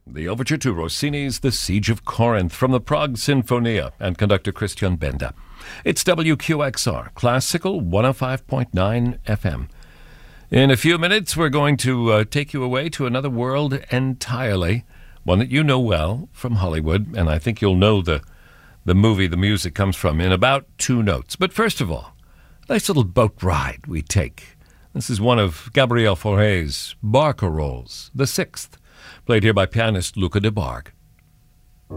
The overture to Rossini's The Siege of Corinth from the Prague Sinfonia and conductor Christian Benda. It's WQXR, Classical 105.9 FM. In a few minutes, we're going to take you away to another world entirely, one that you know well from Hollywood, and I think you'll know the movie the music comes from in about 2 notes. But first of all, a nice little boat ride we take. This is one of Gabriel Fauré's barcarolles, the 6th, played here by pianist Luca de Barg.